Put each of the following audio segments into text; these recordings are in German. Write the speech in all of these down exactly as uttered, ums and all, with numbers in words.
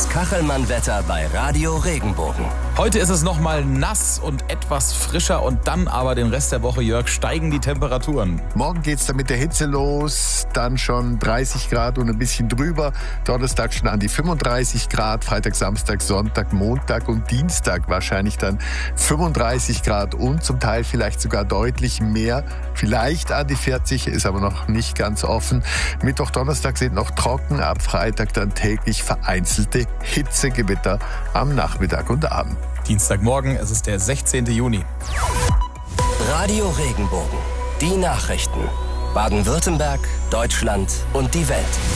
Das Kachelmann-Wetter bei Radio Regenbogen. Heute ist es nochmal nass und etwas frischer und dann aber den Rest der Woche, Jörg, steigen die Temperaturen. Morgen geht's dann mit der Hitze los, dann schon dreißig Grad und ein bisschen drüber. Donnerstag schon an die fünfunddreißig Grad, Freitag, Samstag, Sonntag, Montag und Dienstag wahrscheinlich dann fünfunddreißig Grad und zum Teil vielleicht sogar deutlich mehr. Vielleicht an die vierzig, ist aber noch nicht ganz offen. Mittwoch, Donnerstag sind noch trocken, ab Freitag dann täglich vereinzelte Hitzegewitter am Nachmittag und Abend. Dienstagmorgen, es ist der sechzehnten Juni. Radio Regenbogen. Die Nachrichten. Baden-Württemberg, Deutschland und die Welt.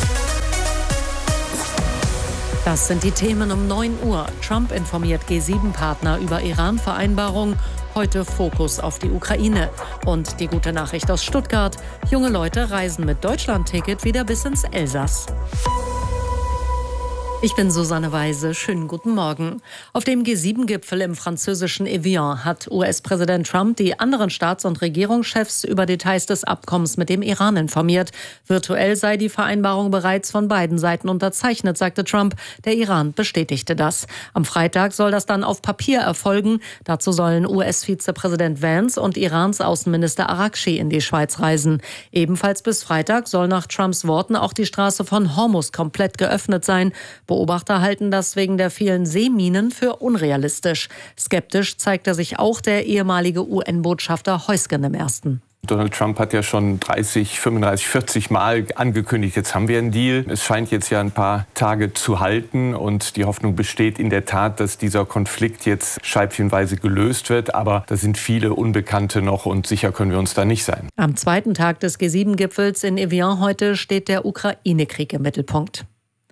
Das sind die Themen um neun Uhr. Trump informiert G sieben Partner über Iran-Vereinbarung. Heute Fokus auf die Ukraine. Und die gute Nachricht aus Stuttgart. Junge Leute reisen mit Deutschland-Ticket wieder bis ins Elsass. Ich bin Susanne Weise. Schönen guten Morgen. Auf dem G sieben Gipfel im französischen Evian hat U S-Präsident Trump die anderen Staats- und Regierungschefs über Details des Abkommens mit dem Iran informiert. Virtuell sei die Vereinbarung bereits von beiden Seiten unterzeichnet, sagte Trump. Der Iran bestätigte das. Am Freitag soll das dann auf Papier erfolgen. Dazu sollen U S-Vizepräsident Vance und Irans Außenminister Araghchi in die Schweiz reisen. Ebenfalls bis Freitag soll nach Trumps Worten auch die Straße von Hormuz komplett geöffnet sein. Beobachter halten das wegen der vielen Seeminen für unrealistisch. Skeptisch zeigte sich auch der ehemalige U N-Botschafter Heusgen im Ersten. Donald Trump hat ja schon dreißig, fünfunddreißig, vierzig Mal angekündigt, jetzt haben wir einen Deal. Es scheint jetzt ja ein paar Tage zu halten und die Hoffnung besteht in der Tat, dass dieser Konflikt jetzt scheibchenweise gelöst wird. Aber da sind viele Unbekannte noch und sicher können wir uns da nicht sein. Am zweiten Tag des G sieben Gipfels in Evian heute steht der Ukraine-Krieg im Mittelpunkt.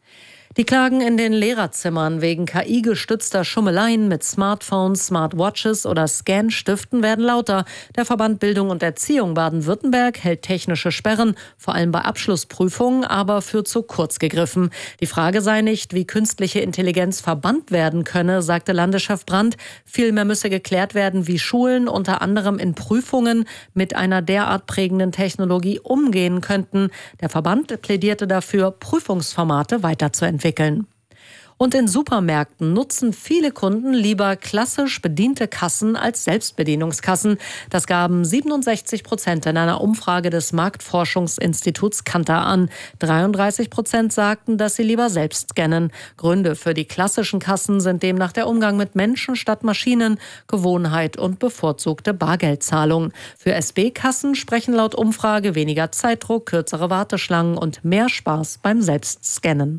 Die Klagen in den Lehrerzimmern wegen K I-gestützter Schummeleien mit Smartphones, Smartwatches oder Scanstiften werden lauter. Der Verband Bildung und Erziehung Baden-Württemberg hält technische Sperren, vor allem bei Abschlussprüfungen, aber für zu kurz gegriffen. Die Frage sei nicht, wie künstliche Intelligenz verbannt werden könne, sagte Landeschef Brandt. Vielmehr müsse geklärt werden, wie Schulen unter anderem in Prüfungen mit einer derart prägenden Technologie umgehen könnten. Der Verband plädierte dafür, Prüfungsformate weiterzuentwickeln. entwickeln. Und in Supermärkten nutzen viele Kunden lieber klassisch bediente Kassen als Selbstbedienungskassen. Das gaben siebenundsechzig Prozent in einer Umfrage des Marktforschungsinstituts Kantar an. dreiunddreißig Prozent sagten, dass sie lieber selbst scannen. Gründe für die klassischen Kassen sind demnach der Umgang mit Menschen statt Maschinen, Gewohnheit und bevorzugte Bargeldzahlung. Für S B-Kassen sprechen laut Umfrage weniger Zeitdruck, kürzere Warteschlangen und mehr Spaß beim Selbstscannen.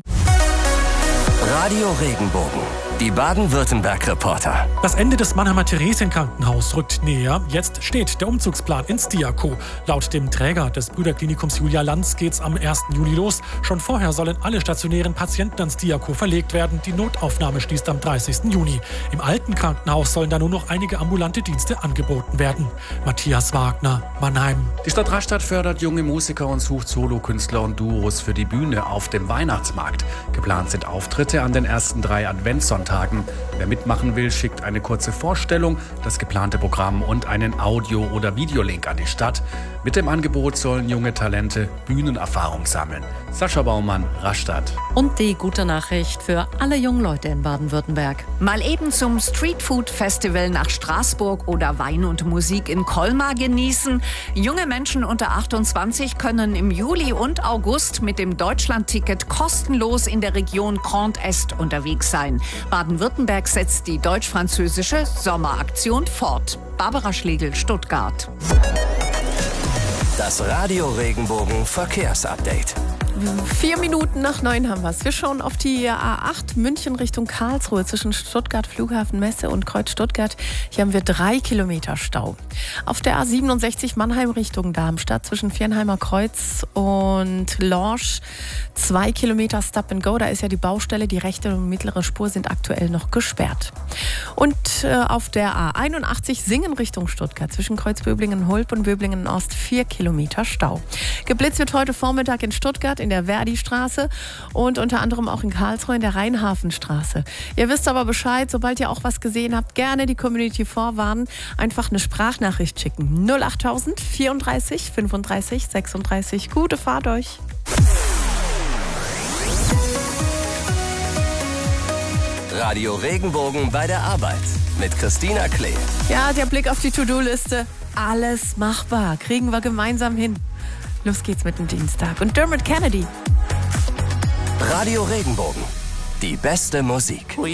Radio Regenbogen. Die Baden-Württemberg-Reporter. Das Ende des Mannheimer Theresienkrankenhaus rückt näher. Jetzt steht der Umzugsplan ins Diako. Laut dem Träger des Brüderklinikums Julia Lanz geht's am ersten Juli los. Schon vorher sollen alle stationären Patienten ans Diako verlegt werden. Die Notaufnahme schließt am dreißigsten Juni. Im alten Krankenhaus sollen da nur noch einige ambulante Dienste angeboten werden. Matthias Wagner, Mannheim. Die Stadt Rastatt fördert junge Musiker und sucht Solokünstler und Duos für die Bühne auf dem Weihnachtsmarkt. Geplant sind Auftritte an den ersten drei Adventssonntagen. Wer mitmachen will, schickt eine kurze Vorstellung, das geplante Programm und einen Audio- oder Videolink an die Stadt. Mit dem Angebot sollen junge Talente Bühnenerfahrung sammeln. Sascha Baumann, Rastatt. Und die gute Nachricht für alle jungen Leute in Baden-Württemberg. Mal eben zum Streetfood-Festival nach Straßburg oder Wein und Musik in Colmar genießen. Junge Menschen unter achtundzwanzig können im Juli und August mit dem Deutschland-Ticket kostenlos in der Region Grand Est unterwegs sein. Baden-Württemberg setzt die deutsch-französische Sommeraktion fort. Barbara Schlegel, Stuttgart. Das Radio Regenbogen Verkehrsupdate. Vier Minuten nach neun haben wir es. Wir schauen auf die A acht München Richtung Karlsruhe zwischen Stuttgart Flughafen Messe und Kreuz Stuttgart. Hier haben wir drei Kilometer Stau. Auf der A siebenundsechzig Mannheim Richtung Darmstadt zwischen Viernheimer Kreuz und Lorsch zwei Kilometer Stop and Go. Da ist ja die Baustelle. Die rechte und mittlere Spur sind aktuell noch gesperrt. Und äh, auf der A einundachtzig Singen Richtung Stuttgart zwischen Kreuz Böblingen Hulp und Böblingen Ost vier Kilometer Stau. Geblitzt wird heute Vormittag in Stuttgart in der Verdi-Straße und unter anderem auch in Karlsruhe in der Rheinhafenstraße. Ihr wisst aber Bescheid, sobald ihr auch was gesehen habt, gerne die Community vorwarnen. Einfach eine Sprachnachricht schicken. null achttausend vierunddreißig fünfunddreißig sechsunddreißig. Gute Fahrt euch. Radio Regenbogen bei der Arbeit mit Christina Klee. Ja, der Blick auf die To-Do-Liste. Alles machbar. Kriegen wir gemeinsam hin. Los geht's mit dem Dienstag. Und Dermot Kennedy. Radio Regenbogen. Die beste Musik.